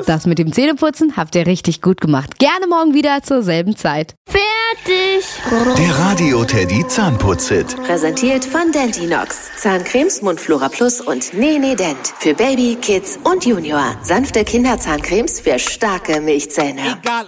Das mit dem Zähneputzen habt ihr richtig gut gemacht. Gerne morgen wieder zur selben Zeit. Fertig! Der Radio Teddy Zahnputz-Hit. Präsentiert von Dentinox. Zahncremes, Mundflora Plus und Nee Dent. Für Baby, Kids und Junior. Sanfte Kinderzahncremes für starke Milchzähne. Egal